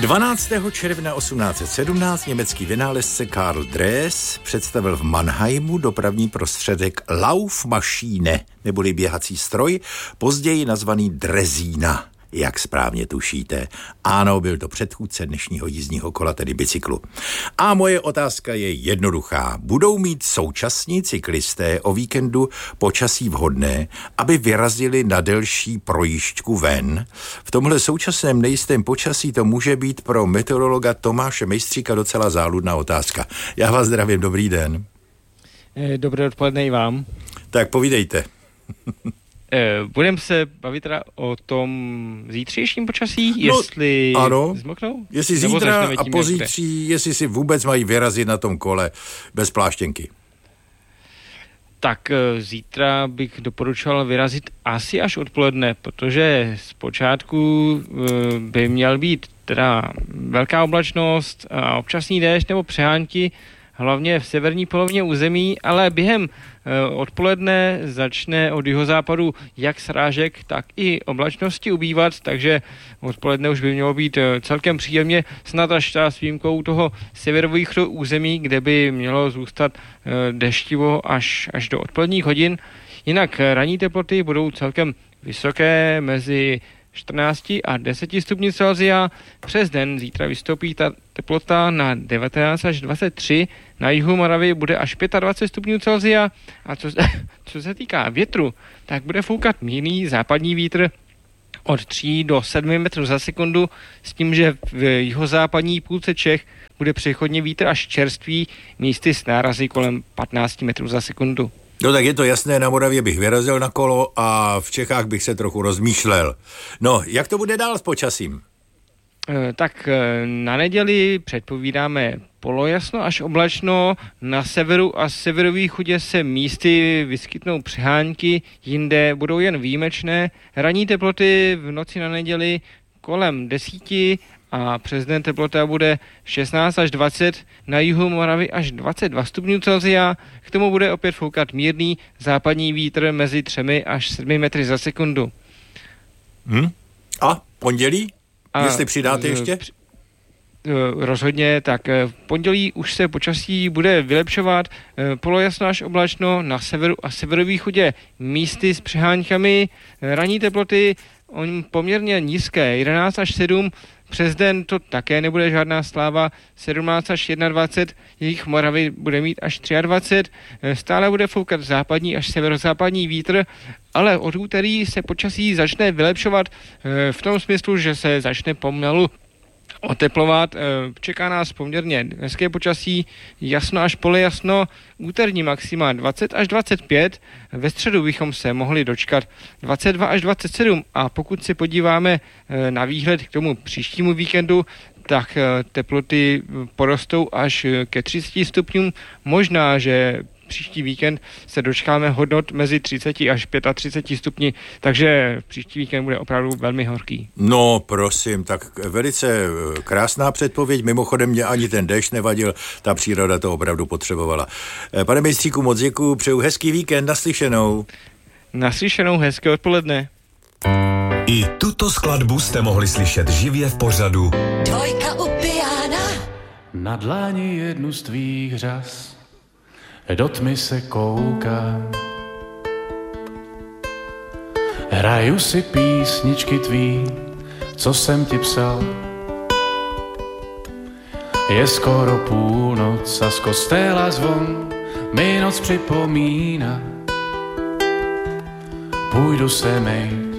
12. června 1817 německý vynálezce Karl Dres představil v Mannheimu dopravní prostředek Laufmaschine, neboli běhací stroj, později nazvaný drezína. Jak správně tušíte. Ano, byl to předchůdce dnešního jízdního kola, tedy bicyklu. A moje otázka je jednoduchá. Budou mít současní cyklisté o víkendu počasí vhodné, aby vyrazili na delší projížďku ven? V tomhle současném nejistém počasí to může být pro meteorologa Tomáše Mejstříka docela záludná otázka. Já vás zdravím, dobrý den. Dobré odpoledne i vám. Tak povídejte. Budeme se bavit teda o tom zítřejším počasí, jestli zmoknou? Jestli zítra a pozítří, jestli si vůbec mají vyrazit na tom kole bez pláštěnky. Tak zítra bych doporučoval vyrazit asi až odpoledne, protože zpočátku by měl být teda velká oblačnost a občasný déšť nebo přehánky, hlavně v severní polovině území, ale během odpoledne začne od jihozápadu jak srážek, tak i oblačnosti ubývat, takže odpoledne už by mělo být celkem příjemně, snad až s výjimkou toho severovýchodu území, kde by mělo zůstat deštivo až do odpoledních hodin. Jinak ranní teploty budou celkem vysoké, mezi 14 a 10 stupňů Celsia. Přes den zítra vystoupí ta teplota na 19 až 23. Na jihu Moravy bude až 25 stupňů Celsia. A co se týká větru, tak bude foukat mírný západní vítr od 3 do 7 metrů za sekundu, s tím, že v jihozápadní půlce Čech bude přechodně vítr až čerstvý, místy s nárazy kolem 15 metrů za sekundu. No tak je to jasné, na Moravě bych vyrazil na kolo a v Čechách bych se trochu rozmýšlel. No, jak to bude dál s počasím? Tak na neděli předpovídáme polojasno až oblačno, na severu a severovýchodě se místy vyskytnou přehánky, jinde budou jen výjimečné. Ranní teploty v noci na neděli kolem 10 a přes den teplota bude 16 až 20, na jihu Moravy až 22 stupňů Celsia. K tomu bude opět foukat mírný západní vítr mezi 3 až 7 metry za sekundu. A pondělí? Jestli přidáte ještě? Rozhodně, tak v pondělí už se počasí bude vylepšovat, polojasno až oblačno, na severu a severovýchodě místy s přeháňkami, ranní teploty poměrně nízké, 11 až 7, přes den to také nebude žádná sláva, 17 až 21, jejich Moravy bude mít až 23, stále bude foukat západní až severozápadní vítr, ale od úterý se počasí začne vylepšovat v tom smyslu, že se začne pomalu oteplovat. Čeká nás poměrně hezké počasí, jasno až polojasno, úterní maxima 20 až 25, ve středu bychom se mohli dočkat 22 až 27 a pokud se podíváme na výhled k tomu příštímu víkendu, tak teploty porostou až ke 30 stupňům, možná, že příští víkend se dočkáme hodnot mezi 30 až 35 stupni, takže příští víkend bude opravdu velmi horký. No prosím, tak velice krásná předpověď, mimochodem mě ani ten déšť nevadil, ta příroda to opravdu potřebovala. Pane Mejstříku, moc děkuju, přeju hezký víkend, naslyšenou. Naslyšenou, hezké odpoledne. I tuto skladbu jste mohli slyšet živě v pořadu Dvojka u piana. Na dláni jednu z tvých řas do tmy se koukám. Hraju si písničky tvý, co jsem ti psal. Je skoro půlnoc a z kostela zvon mi noc připomíná. Půjdu se mejt